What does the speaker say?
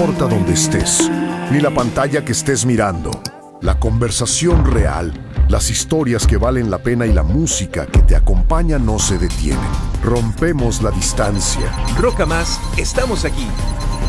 importa dónde estés, ni la pantalla que estés mirando. La conversación real, las historias que valen la pena y la música que te acompaña no se detienen. Rompemos la distancia. Roca Más, estamos aquí.